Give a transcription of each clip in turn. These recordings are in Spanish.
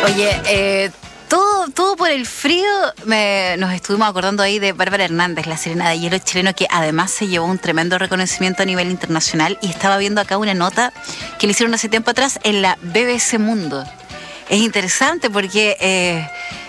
Oye, todo por el frío, nos estuvimos acordando ahí de Bárbara Hernández, la sirena de hielo chileno, que además se llevó un tremendo reconocimiento a nivel internacional, y estaba viendo acá una nota que le hicieron hace tiempo atrás en la BBC Mundo. Es interesante porque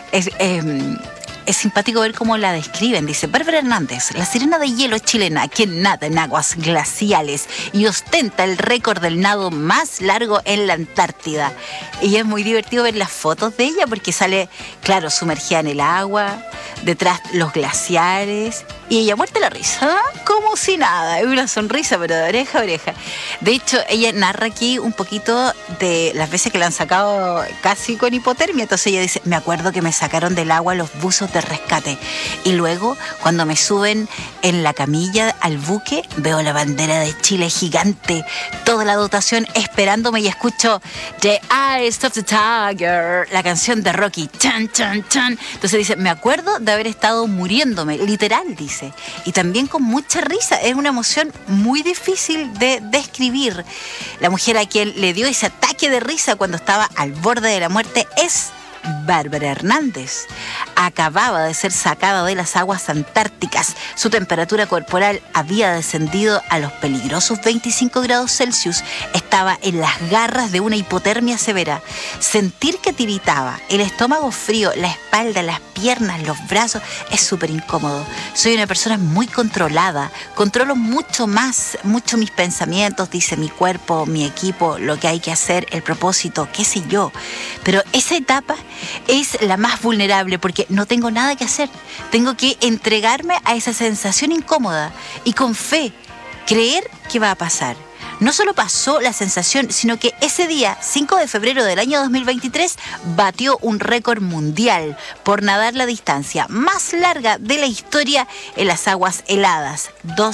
es simpático ver cómo la describen. Dice: Bárbara Hernández, la sirena de hielo chilena que nada en aguas glaciales y ostenta el récord del nado más largo en la Antártida. Y es muy divertido ver las fotos de ella porque sale, claro, sumergida en el agua, detrás los glaciares, y ella muerta la risa, como si nada. Es una sonrisa, pero de oreja a oreja. De hecho, ella narra aquí un poquito de las veces que la han sacado casi con hipotermia. Entonces ella dice: me acuerdo que me sacaron del agua los buzos de rescate, y luego cuando me suben en la camilla al buque veo la bandera de Chile gigante, toda la dotación esperándome, y escucho The Eyes of the Tiger, la canción de Rocky, chan, chan, chan. Entonces dice: me acuerdo de haber estado muriéndome, literal, dice, y también con mucha risa. Es una emoción muy difícil de describir. La mujer a quien le dio ese ataque de risa cuando estaba al borde de la muerte es Bárbara Hernández. Acababa de ser sacada de las aguas antárticas. Su temperatura corporal había descendido a los peligrosos 25 grados Celsius. Estaba en las garras de una hipotermia severa. Sentir que tiritaba, el estómago frío, la espalda, las piernas, los brazos, es súper incómodo. Soy una persona muy controlada. Controlo mucho mis pensamientos, dice, mi cuerpo, mi equipo, lo que hay que hacer, el propósito, qué sé yo. Pero esa etapa es la más vulnerable porque no tengo nada que hacer. Tengo que entregarme a esa sensación incómoda y con fe creer que va a pasar. No solo pasó la sensación, sino que ese día, 5 de febrero del año 2023, batió un récord mundial por nadar la distancia más larga de la historia en las aguas heladas,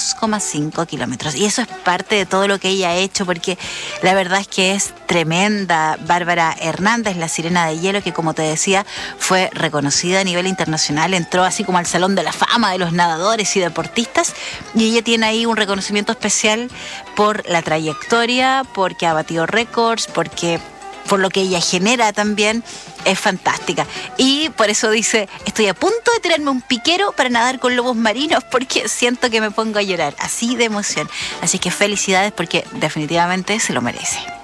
2,5 kilómetros. Y eso es parte de todo lo que ella ha hecho, porque la verdad es que es tremenda. Bárbara Hernández, la sirena de hielo, que, como te decía, fue reconocida a nivel internacional, entró así como al Salón de la Fama de los nadadores y deportistas, y ella tiene ahí un reconocimiento especial por la trayectoria, porque ha batido récords, por lo que ella genera también. Es fantástica. Y por eso dice: estoy a punto de tirarme un piquero para nadar con lobos marinos porque siento que me pongo a llorar, así de emoción. Así que felicidades, porque definitivamente se lo merece.